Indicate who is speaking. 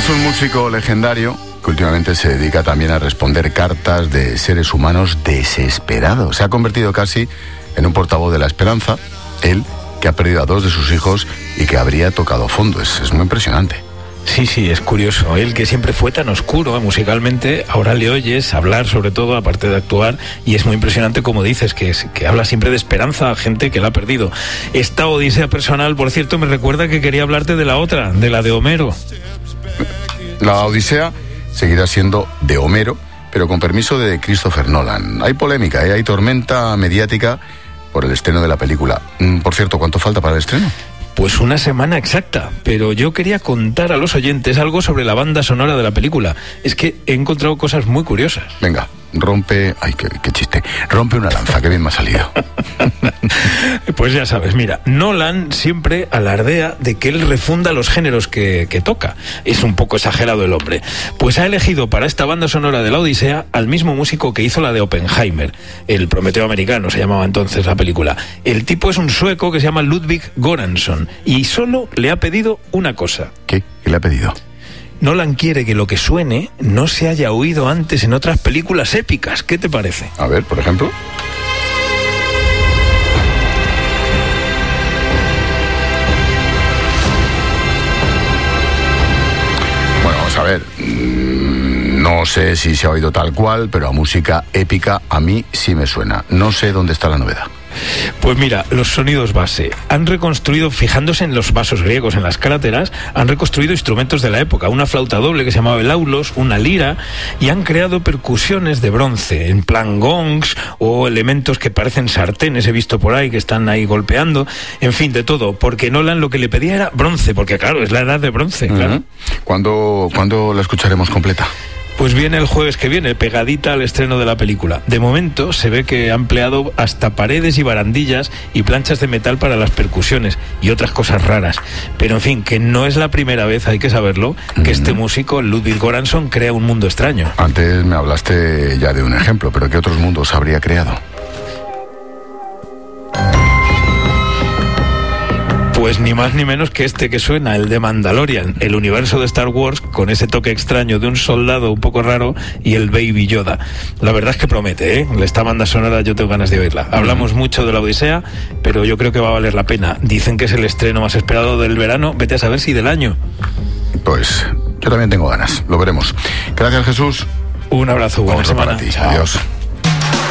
Speaker 1: Es un músico legendario que últimamente se dedica también a responder cartas de seres humanos desesperados. Se ha convertido casi en un portavoz de la esperanza, él que ha perdido a 2 de sus hijos y que habría tocado fondo. Es muy impresionante.
Speaker 2: Sí, es curioso. Él que siempre fue tan oscuro musicalmente, ahora le oyes hablar sobre todo, aparte de actuar, y es muy impresionante como dices, que habla siempre de esperanza a gente que la ha perdido. Esta odisea personal, por cierto, me recuerda que quería hablarte de la otra, de la de Homero.
Speaker 1: La odisea seguirá siendo de Homero, pero con permiso de Christopher Nolan. Hay polémica, hay tormenta mediática por el estreno de la película. Por cierto, ¿cuánto falta para el estreno?
Speaker 2: Pues una semana exacta, pero yo quería contar a los oyentes algo sobre la banda sonora de la película. Es que he encontrado cosas muy curiosas.
Speaker 1: Venga, rompe... Ay, qué chiste. Rompe una lanza, qué bien me ha salido.
Speaker 2: Pues ya sabes, mira, Nolan siempre alardea de que él refunda los géneros que toca. Es un poco exagerado el hombre. Pues ha elegido para esta banda sonora de la Odisea al mismo músico que hizo la de Oppenheimer. El Prometeo americano se llamaba entonces la película. El tipo es un sueco que se llama Ludwig Göransson y solo le ha pedido una cosa.
Speaker 1: ¿Qué? ¿Qué le ha pedido?
Speaker 2: Nolan quiere que lo que suene no se haya oído antes en otras películas épicas. ¿Qué te parece?
Speaker 1: A ver, por ejemplo... A ver, no sé si se ha oído tal cual, pero a música épica a mí sí me suena. No sé dónde está la novedad.
Speaker 2: Pues mira, los sonidos base. Han reconstruido, fijándose en los vasos griegos, en las cráteras, han reconstruido instrumentos de la época. Una flauta doble que se llamaba el aulos, una lira, y han creado percusiones de bronce, en plan gongs o elementos que parecen sartenes, he visto por ahí, que están ahí golpeando. En fin, de todo, porque Nolan lo que le pedía era bronce, porque claro, es la edad de bronce, claro.
Speaker 1: ¿Cuándo la escucharemos completa?
Speaker 2: Pues viene el jueves que viene, pegadita al estreno de la película. De momento se ve que ha empleado hasta paredes y barandillas y planchas de metal para las percusiones y otras cosas raras. Pero en fin, que no es la primera vez, hay que saberlo, que este músico, Ludwig Göransson, crea un mundo extraño.
Speaker 1: Antes me hablaste ya de un ejemplo, pero ¿qué otros mundos habría creado?
Speaker 2: Pues ni más ni menos que este que suena, el de Mandalorian, el universo de Star Wars, con ese toque extraño de un soldado un poco raro y el Baby Yoda. La verdad es que promete, ¿eh? Esta banda sonora yo tengo ganas de oírla. Hablamos mucho de la Odisea, pero yo creo que va a valer la pena. Dicen que es el estreno más esperado del verano, vete a saber si del año.
Speaker 1: Pues yo también tengo ganas, lo veremos. Gracias, Jesús.
Speaker 2: Un abrazo, buena semana.
Speaker 1: Para ti. Adiós.